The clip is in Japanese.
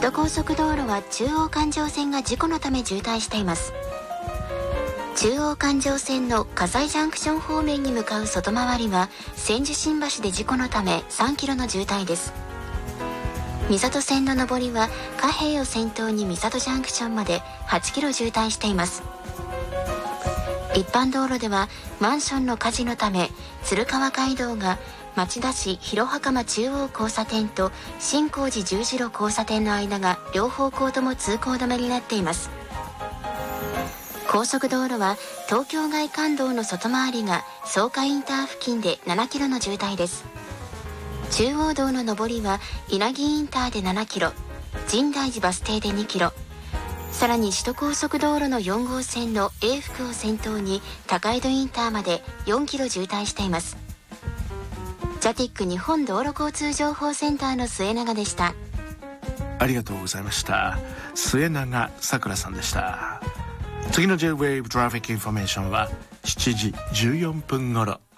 都高速道路は中央環状線が事故のため渋滞しています。中央環状線の葛西ジャンクション方面に向かう外回りは千住新橋で事故のため3キロの渋滞です。三郷線の上りは貨幣を先頭に三郷ジャンクションまで8キロ渋滞しています。一般道路ではマンションの火事のため鶴川街道が町田市広袴中央交差点と新光寺十字路交差点の間が両方向とも通行止めになっています。高速道路は東京外環道の外回りが草加インター付近で7キロの渋滞です。中央道の上りは稲城インターで7キロ、深大寺バス停で2キロ、さらに首都高速道路の4号線の永福を先頭に高井戸インターまで4キロ渋滞しています。ジャティック日本道路交通情報センターの末永でした。 ありがとうございました。末永さくらさんでした。次の J-Wave トラフィックインフォメーションは7時14分頃。